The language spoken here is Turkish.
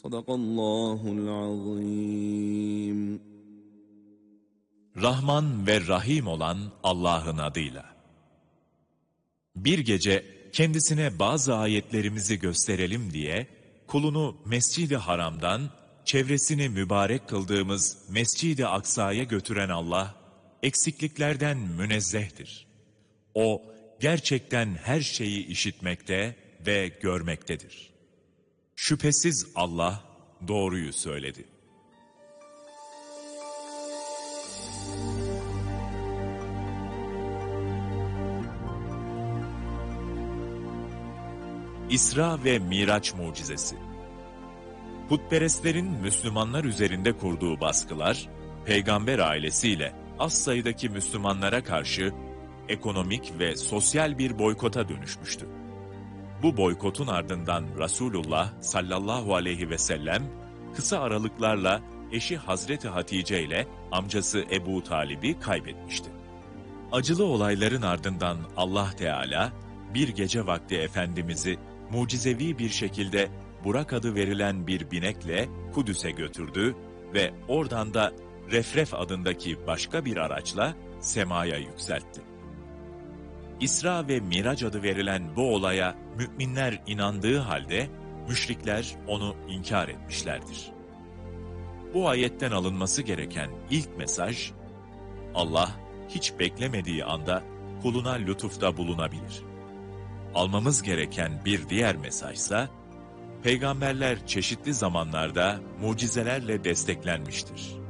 Sadakallahul azim. Rahman ve Rahim olan Allah'ın adıyla. Bir gece kendisine bazı ayetlerimizi gösterelim diye kulunu Mescid-i Haram'dan çevresini mübarek kıldığımız Mescid-i Aksa'ya götüren Allah eksikliklerden münezzehtir. O gerçekten her şeyi işitmekte ve görmektedir. Şüphesiz Allah doğruyu söyledi. İsra ve Miraç mucizesi. Putperestlerin Müslümanlar üzerinde kurduğu baskılar, peygamber ailesiyle az sayıdaki Müslümanlara karşı ekonomik ve sosyal bir boykota dönüşmüştü. Bu boykotun ardından Resulullah sallallahu aleyhi ve sellem kısa aralıklarla eşi Hazreti Hatice ile amcası Ebu Talib'i kaybetmişti. Acılı olayların ardından Allah Teala bir gece vakti Efendimiz'i mucizevi bir şekilde Burak adı verilen bir binekle Kudüs'e götürdü ve oradan da Refref adındaki başka bir araçla semaya yükseltti. İsra ve Miraç adı verilen bu olaya müminler inandığı halde müşrikler onu inkar etmişlerdir. Bu ayetten alınması gereken ilk mesaj, Allah hiç beklemediği anda kuluna lütufta bulunabilir. Almamız gereken bir diğer mesajsa, peygamberler çeşitli zamanlarda mucizelerle desteklenmiştir.